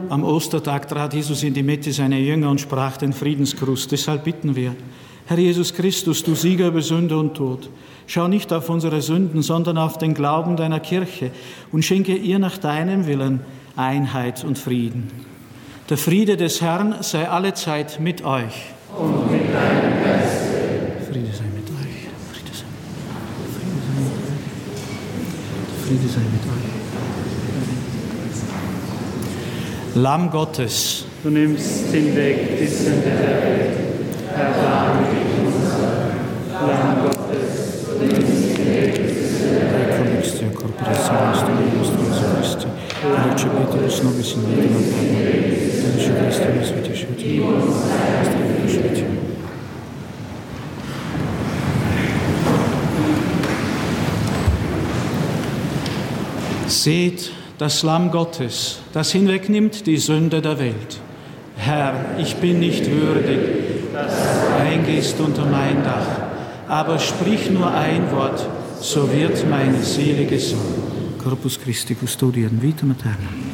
Am Ostertag trat Jesus in die Mitte seiner Jünger und sprach den Friedensgruß. Deshalb bitten wir, Herr Jesus Christus, du Sieger über Sünde und Tod, schau nicht auf unsere Sünden, sondern auf den Glauben deiner Kirche und schenke ihr nach deinem Willen Einheit und Frieden. Der Friede des Herrn sei allezeit mit euch. Und mit deinem Geiste. Friede sei mit euch. Friede sei mit euch. Lamm Gottes, Du nimmst hinweg die Sünde der Welt. Erbarme dich unser. Lamm Gottes, du nimmst hinweg die Sünde der Welt. Colixtia corporis nostri, Jesu Christi, recepitibus nobis in vita permanente, Jesu Christi, nos vitiaciuti, Seht das Lamm Gottes, das hinwegnimmt die Sünde der Welt. Herr, ich bin nicht würdig, dass du eingehst unter mein Dach, aber sprich nur ein Wort, so wird meine Seele gesund. Corpus Christi custodian vitam aeternam.